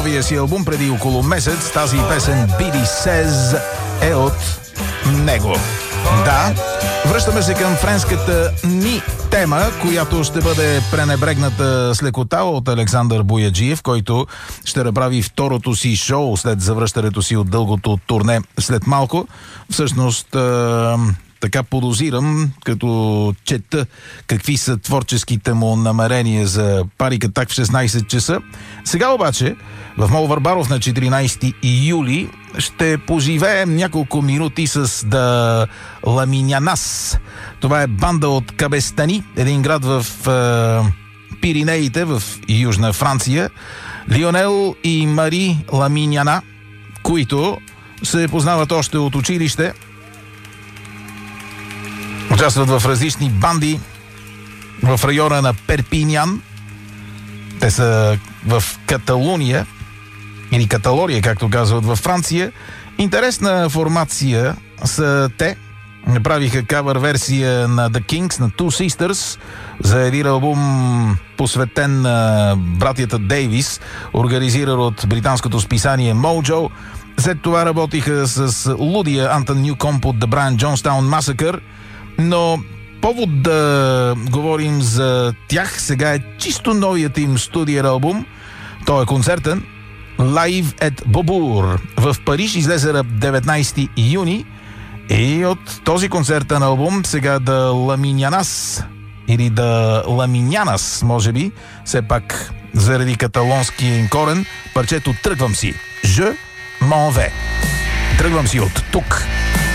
новия си албум преди около месец. Тази песен Billy Says е от него. Да, връщаме се към френската ни тема, която ще бъде пренебрегната с лекота от Александър Бояджиев, който ще направи второто си шоу след завръщането си от дългото турне след малко. Всъщност, така подозирам, като чета какви са творческите му намерения за Парик Атак в 16 часа. Сега обаче, в Мол Върбаров на 14 юли ще поживеем няколко минути с Да Ламинянас. Това е банда от Кабестани, един град в Пиринеите, в Южна Франция. Лионел и Мари Ламиняна, които се познават още от училище, участват в различни банди в района на Перпинян. Те са в Каталуния, или Каталория, както казват във Франция. Интересна формация са те. Направиха кавър версия на The Kings, на Two Sisters, за един албум посветен на братята Дейвис, организиран от британското списание Mojo. След това работиха с лудия Антон Нюкомп от The Brian Jonestown Massacre, но повод да говорим за тях сега е чисто новият им студиен албум. Той е концертен. Live at Beaubourg в Париж излезе на 19 юни и от този концертен албум сега Да Ламинянас или Да Ламинянас, може би, все пак заради каталонския им корен, парчето Тръгвам си. Je m'en vais. Тръгвам си от тук.